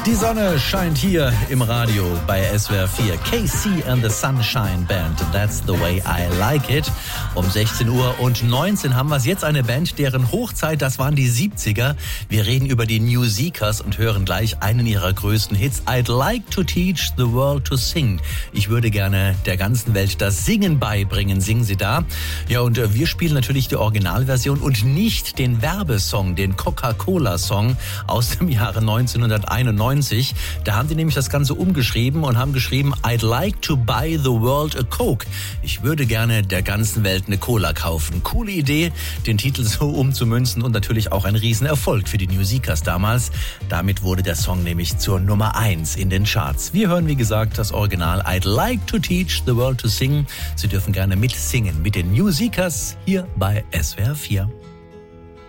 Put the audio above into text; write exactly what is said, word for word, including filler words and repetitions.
Die Sonne scheint hier im Radio bei S W R vier. K C and the Sunshine Band. That's the way I like it. Um sechzehn Uhr und neunzehn haben wir es. Jetzt eine Band, deren Hochzeit, das waren die siebziger. Wir reden über die New Seekers und hören gleich einen ihrer größten Hits. I'd like to teach the world to sing. Ich würde gerne der ganzen Welt das Singen beibringen. Singen Sie da. Ja, und wir spielen natürlich die Originalversion und nicht den Werbesong, den Coca-Cola-Song aus dem Jahre neunzehnhunderteinundneunzig. Da haben die nämlich das Ganze umgeschrieben und haben geschrieben, I'd like to buy the world a Coke. Ich würde gerne der ganzen Welt eine Cola kaufen. Coole Idee, den Titel so umzumünzen und natürlich auch ein Riesenerfolg für die New Seekers damals. Damit wurde der Song nämlich zur Nummer eins in den Charts. Wir hören, wie gesagt, das Original I'd like to teach the world to sing. Sie dürfen gerne mitsingen mit den New Seekers hier bei S W R vier.